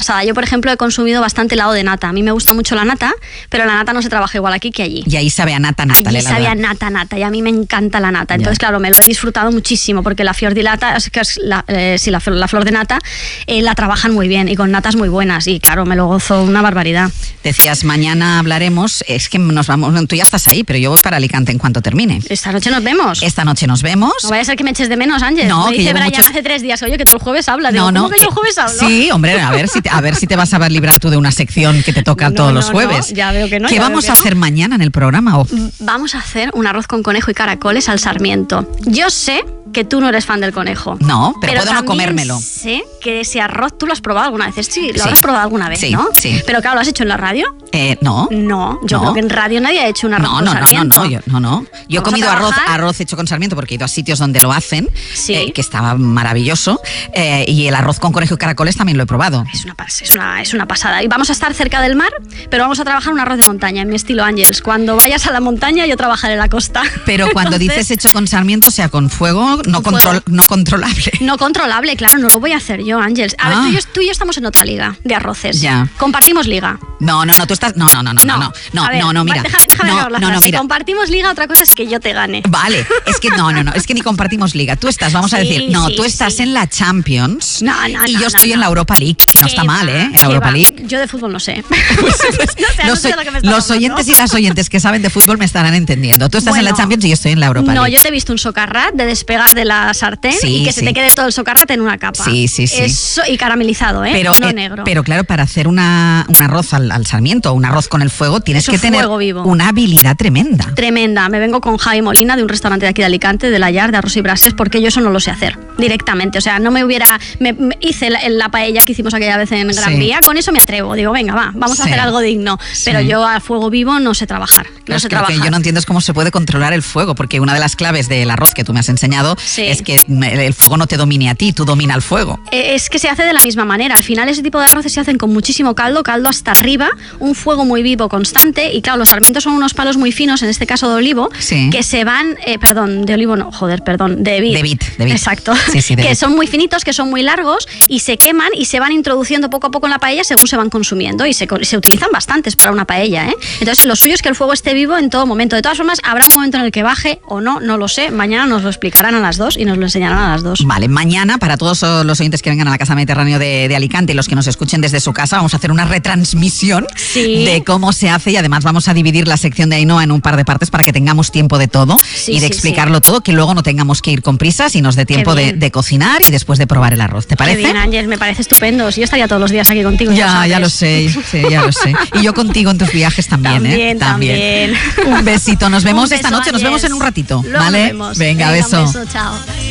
pasada. Yo, por ejemplo, he consumido bastante helado de nata. A mí me gusta mucho la nata, pero la nata no se trabaja igual aquí que allí. Y ahí sabe a nata. Allí sabe a nata, y a mí me encanta la nata. Entonces, claro, me lo he disfrutado muchísimo, porque la fior di lata, que es la flor de nata, la trabajan muy bien y con natas muy buenas. Y claro, me lo gozo una barbaridad. Decías, mañana hablaremos, es que nos vamos, tú ya estás ahí, pero yo voy para Alicante en cuanto termine. Esta noche nos vemos. Esta noche nos vemos. No vaya a ser que me eches de menos, Ángel. No, me que dice llevo Brian hace 3 días, oye, que tú el jueves hablas. No, ¿cómo que yo el jueves hablo? Sí, hombre, a ver si te vas a librar tú de una sección que te toca todos los jueves. No, ya veo que no. ¿Qué vamos a hacer mañana en el programa? Vamos a hacer un arroz con conejo y caracoles al sarmiento. Yo sé que tú no eres fan del conejo. No, pero puedo no comérmelo. Sé que ese arroz tú lo has probado alguna vez. Sí, lo habrás probado alguna vez, sí, ¿no? Sí. Pero claro, ¿lo has hecho en la radio? No. No, yo creo que en radio nadie ha hecho un arroz con sarmiento. No. Yo he comido arroz hecho con sarmiento porque he ido a sitios donde lo hacen, sí. Que estaba maravilloso. Y el arroz con conejo y caracoles también lo he probado. Es una pasada. Y vamos a estar cerca del mar, pero vamos a trabajar un arroz de montaña, en mi estilo Ángels. Cuando vayas a la montaña, yo trabajaré en la costa. Pero cuando dices hecho con sarmiento, o sea, con fuego, no controlable. No controlable, claro, no lo voy a hacer yo, Ángels. A ver, tú y yo estamos en otra liga de arroces. Ya. Compartimos liga. No, tú estás... No, mira. Déjame acabar la frase. Mira. Compartimos liga, otra cosa es que yo te gane. Vale, es que no, es que ni compartimos liga. Tú estás, vamos a decir, tú estás en la Champions y yo estoy en la Europa League, que no está mal, ¿eh? En la Europa League. Yo de fútbol no sé. Los oyentes y las oyentes que saben de fútbol me estarán entendiendo. Tú estás en la Champions y yo estoy en la Europa League. No, yo te he visto un socarrat de despegar de la sartén y que se te quede todo el socarrat en una capa. Sí. Eso, y caramelizado, ¿eh? No negro. Pero claro, para hacer un arroz al sarmiento o un arroz con el fuego tienes que tener una habilidad tremenda. Tremenda. Me vengo con Javi Molina de un restaurante de aquí de Alicante, de La Llar, de arroz y brases, porque yo eso no lo sé hacer directamente. O sea, no me hubiera... hice la paella que hicimos aquella vez en Gran Vía, con eso me atrevo. Digo, venga, vamos a hacer algo digno. Pero yo a fuego vivo no sé trabajar. Lo que yo no entiendo es cómo se puede controlar el fuego, porque una de las claves del arroz que tú me has enseñado es que el fuego no te domine a ti, tú domina el fuego. Es que se hace de la misma manera. Al final ese tipo de arroces se hacen con muchísimo caldo hasta arriba, un fuego muy vivo, constante, y claro, los sarmientos son unos palos muy finos, en este caso de olivo, que se van, de vid. Exacto. Que son muy finitos, que son muy largos y se queman y se van introduciendo poco a poco en la paella según se van consumiendo y se utilizan bastantes para una paella, ¿eh? Entonces lo suyo es que el fuego esté vivo en todo momento. De todas formas, habrá un momento en el que baje o no lo sé. Mañana nos lo explicarán a las 2 y nos lo enseñarán a las 2. Vale, mañana para todos los oyentes que vengan a la Casa Mediterráneo de Alicante y los que nos escuchen desde su casa, vamos a hacer una retransmisión de cómo se hace y además vamos a dividir la sección de Ainhoa en un par de partes para que tengamos tiempo de todo y de explicarlo todo, que luego no tengamos que ir con prisas y nos dé tiempo de cocinar y después de probar el arroz. ¿Te parece? Qué bien, Ángel, me parece estupendo. Yo estaría todos los días aquí contigo. Ya lo sé, ya lo sé. Y yo contigo en tus viajes también. También. Un besito, nos vemos esta noche, Ángel. Nos vemos en un ratito. Luego ¿vale? Nos vemos. Venga, beso. Un beso, chao.